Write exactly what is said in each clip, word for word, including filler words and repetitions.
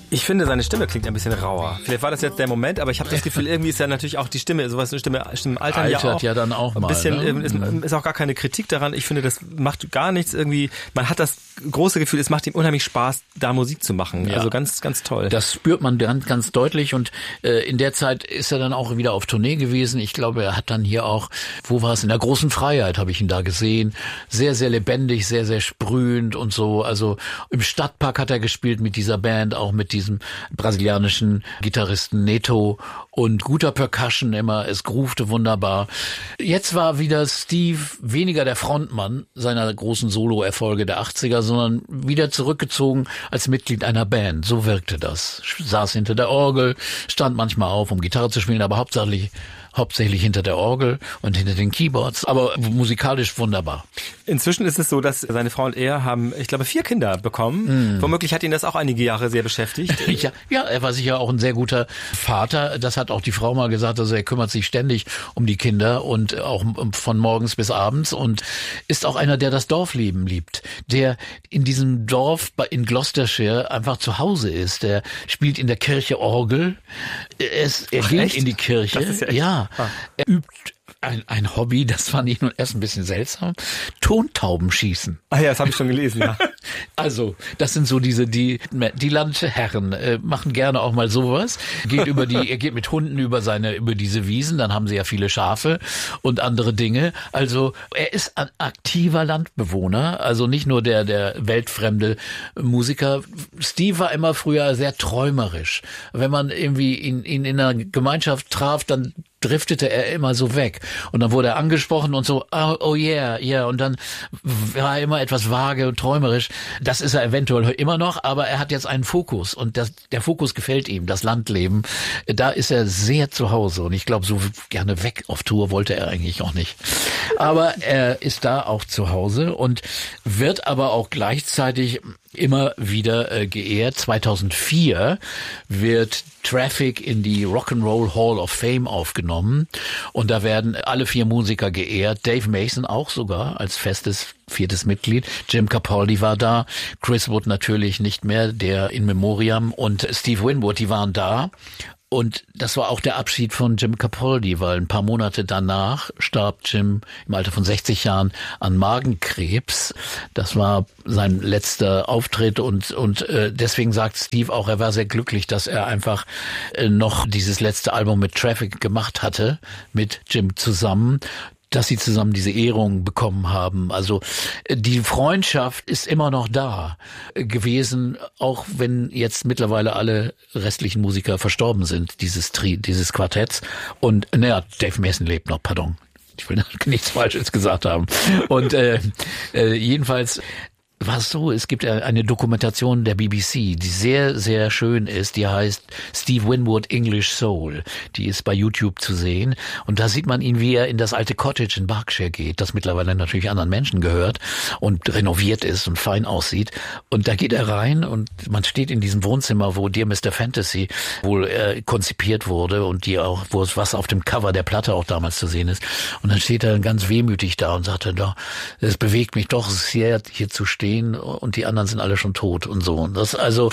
Ich finde, seine Stimme klingt ein bisschen rauer. Vielleicht war das jetzt der Moment, aber ich habe das Gefühl, irgendwie ist ja natürlich auch die Stimme, sowas eine Stimme, Stimme altern Altert ja auch. ja dann auch ein mal. bisschen, Ne? ist, ist auch gar keine Kritik daran. Ich finde, das macht gar nichts irgendwie. Man hat das große Gefühl, es macht ihm unheimlich Spaß, da Musik zu machen. Ja. Also ganz, ganz toll. Das spürt man ganz, ganz deutlich und äh, in der Zeit ist er dann auch wieder auf Tournee gewesen. Ich glaube, er hat dann hier auch, wo war es, in der großen Freiheit habe ich ihn da gesehen. Sehr, sehr lebendig, sehr, sehr sprühend und so. Also im Stadtpark hat er gespielt mit dieser Band, auch mit diesem brasilianischen Gitarristen Neto und guter Percussion immer. Es groovte wunderbar. Jetzt war wieder Steve weniger der Frontmann seiner großen Solo-Erfolge der achtziger, sondern wieder zurückgezogen als Mitglied einer Band. So wirkte das. Saß hinter der Orgel, stand manchmal auf, um Gitarre zu spielen, aber hauptsächlich hauptsächlich hinter der Orgel und hinter den Keyboards, aber musikalisch wunderbar. Inzwischen ist es so, dass seine Frau und er haben, ich glaube, vier Kinder bekommen. Mm. Womöglich hat ihn das auch einige Jahre sehr beschäftigt. ja, ja, er war sicher auch ein sehr guter Vater. Das hat auch die Frau mal gesagt, also er kümmert sich ständig um die Kinder und auch von morgens bis abends und ist auch einer, der das Dorfleben liebt, der in diesem Dorf in Gloucestershire einfach zu Hause ist. Der spielt in der Kirche Orgel. Er, ist, er Ach, geht echt? in die Kirche. Das ist ja, echt? ja. Ah. Er übt ein, ein Hobby, das fand ich nun erst ein bisschen seltsam. Tontauben schießen. Ah ja, das habe ich schon gelesen, ja. Also, das sind so diese, die, die Landherren äh, machen gerne auch mal sowas. Geht über die, er geht mit Hunden über seine, über diese Wiesen, dann haben sie ja viele Schafe und andere Dinge. Also, er ist ein aktiver Landbewohner, also nicht nur der, der weltfremde Musiker. Steve war immer früher sehr träumerisch. Wenn man irgendwie ihn, ihn in einer Gemeinschaft traf, dann driftete er immer so weg. Und dann wurde er angesprochen und so, oh, oh yeah, yeah. Und dann war er immer etwas vage und träumerisch. Das ist er eventuell immer noch, aber er hat jetzt einen Fokus. Und das, der Fokus gefällt ihm, das Landleben. Da ist er sehr zu Hause. Und ich glaube, so gerne weg auf Tour wollte er eigentlich auch nicht. Aber er ist da auch zu Hause und wird aber auch gleichzeitig immer wieder äh, geehrt. zweitausendvier wird Traffic in die Rock'n'Roll Hall of Fame aufgenommen und da werden alle vier Musiker geehrt. Dave Mason auch sogar als festes viertes Mitglied. Jim Capaldi war da, Chris Wood natürlich nicht mehr, der In Memoriam und Steve Winwood, die waren da. Und das war auch der Abschied von Jim Capaldi, weil ein paar Monate danach starb Jim im Alter von sechzig Jahren an Magenkrebs. Das war sein letzter Auftritt und und äh, deswegen sagt Steve auch, er war sehr glücklich, dass er einfach äh, noch dieses letzte Album mit Traffic gemacht hatte, mit Jim zusammen, dass sie zusammen diese Ehrung bekommen haben. Also die Freundschaft ist immer noch da gewesen, auch wenn jetzt mittlerweile alle restlichen Musiker verstorben sind, dieses Tri, dieses Quartetts. Und naja, Dave Mason lebt noch, pardon. Ich will nichts Falsches gesagt haben. Und äh, äh, jedenfalls war es so, es gibt eine Dokumentation der B B C, die sehr, sehr schön ist, die heißt Steve Winwood English Soul. Die ist bei YouTube zu sehen und da sieht man ihn, wie er in das alte Cottage in Berkshire geht, das mittlerweile natürlich anderen Menschen gehört und renoviert ist und fein aussieht. Und da geht er rein und man steht in diesem Wohnzimmer, wo Dear Mister Fantasy wohl äh, konzipiert wurde und die auch, wo es was auf dem Cover der Platte auch damals zu sehen ist. Und dann steht er ganz wehmütig da und sagt, da, es bewegt mich doch sehr, hier zu stehen. Und die anderen sind alle schon tot und so. Und das also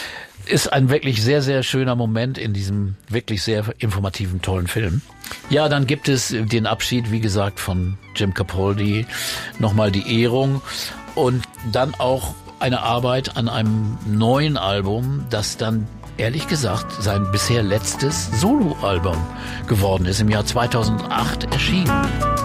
ist ein wirklich sehr, sehr schöner Moment in diesem wirklich sehr informativen, tollen Film. Ja, dann gibt es den Abschied, wie gesagt, von Jim Capaldi, nochmal die Ehrung und dann auch eine Arbeit an einem neuen Album, das dann ehrlich gesagt sein bisher letztes Soloalbum geworden ist, im Jahr zweitausendacht erschienen.